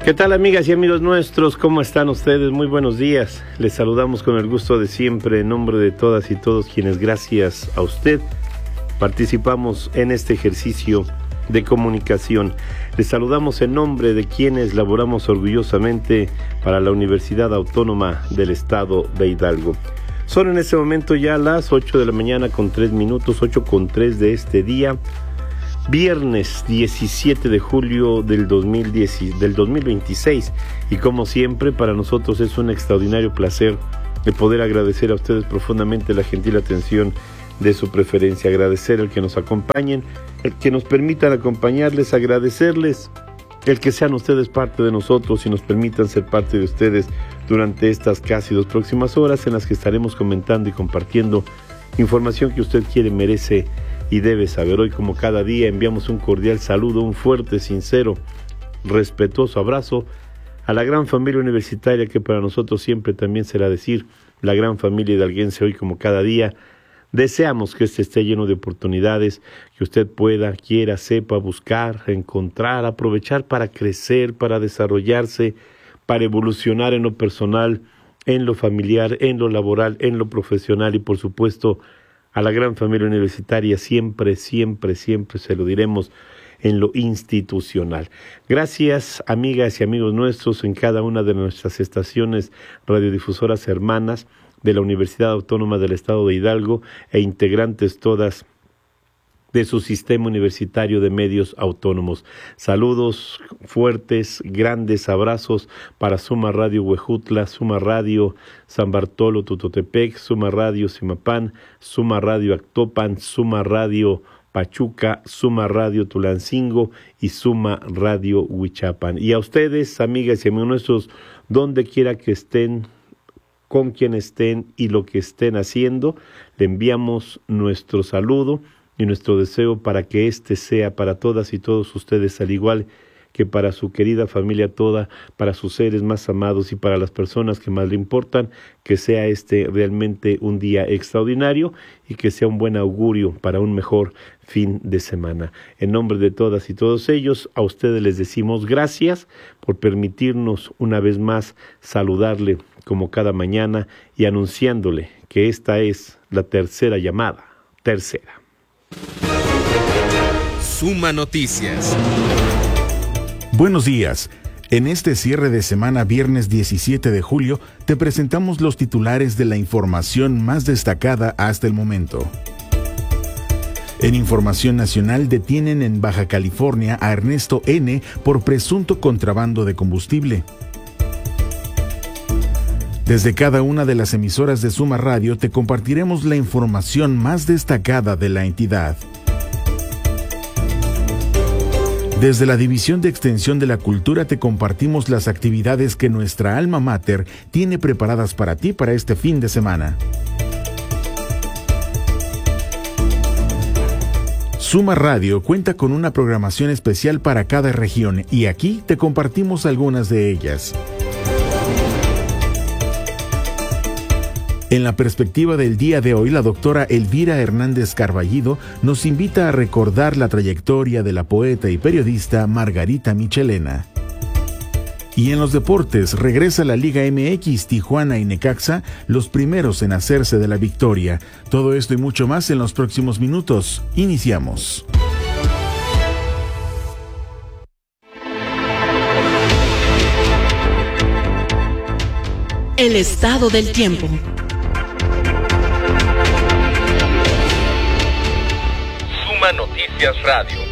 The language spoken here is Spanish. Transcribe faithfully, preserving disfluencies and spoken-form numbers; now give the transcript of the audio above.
¿Qué tal, amigas y amigos nuestros? ¿Cómo están ustedes? Muy buenos días. Les saludamos con el gusto de siempre en nombre de todas y todos quienes, gracias a usted, participamos en este ejercicio de comunicación. Les saludamos en nombre de quienes laboramos orgullosamente para la Universidad Autónoma del Estado de Hidalgo. Son en este momento ya las ocho de la mañana con tres minutos, ocho con tres de este día, viernes diecisiete de julio del, dos mil diez, del dos mil veintiséis, y como siempre para nosotros es un extraordinario placer de poder agradecer a ustedes profundamente la gentil atención de su preferencia, agradecer el que nos acompañen, el que nos permitan acompañarles, agradecerles el que sean ustedes parte de nosotros y nos permitan ser parte de ustedes durante estas casi dos próximas horas en las que estaremos comentando y compartiendo información que usted quiere, merece y debe saber. Hoy, como cada día, enviamos un cordial saludo, un fuerte, sincero, respetuoso abrazo a la gran familia universitaria que para nosotros siempre también será decir la gran familia hidalguense. Hoy, como cada día, deseamos que este esté lleno de oportunidades, que usted pueda, quiera, sepa buscar, encontrar, aprovechar para crecer, para desarrollarse, para evolucionar en lo personal, en lo familiar, en lo laboral, en lo profesional y, por supuesto, a la gran familia universitaria siempre, siempre, siempre se lo diremos en lo institucional. Gracias, amigas y amigos nuestros en cada una de nuestras estaciones radiodifusoras hermanas de la Universidad Autónoma del Estado de Hidalgo e integrantes todas de su sistema universitario de medios autónomos. Saludos fuertes, grandes abrazos para Suma Radio Huejutla, Suma Radio San Bartolo Tutotepec, Suma Radio Zimapán, Suma Radio Actopan, Suma Radio Pachuca, Suma Radio Tulancingo y Suma Radio Huichapan. Y a ustedes, amigas y amigos nuestros, donde quiera que estén, con quien estén y lo que estén haciendo, le enviamos nuestro saludo y nuestro deseo para que este sea para todas y todos ustedes, al igual que para su querida familia toda, para sus seres más amados y para las personas que más le importan, que sea este realmente un día extraordinario y que sea un buen augurio para un mejor fin de semana. En nombre de todas y todos ellos, a ustedes les decimos gracias por permitirnos una vez más saludarle como cada mañana y anunciándole que esta es la tercera llamada, tercera. Suma Noticias. Buenos días. En este cierre de semana, viernes diecisiete de julio, te presentamos los titulares de la información más destacada hasta el momento. En información nacional, detienen en Baja California a Ernesto N. por presunto contrabando de combustible. Desde cada una de las emisoras de Suma Radio te compartiremos la información más destacada de la entidad. Desde la División de Extensión de la Cultura te compartimos las actividades que nuestra alma mater tiene preparadas para ti para este fin de semana. Suma Radio cuenta con una programación especial para cada región y aquí te compartimos algunas de ellas. En la perspectiva del día de hoy, la doctora Elvira Hernández Carballido nos invita a recordar la trayectoria de la poeta y periodista Margarita Michelena. Y en los deportes, regresa la Liga M X, Tijuana y Necaxa, los primeros en hacerse de la victoria. Todo esto y mucho más en los próximos minutos. Iniciamos. El estado del tiempo. Suma Noticias Radio.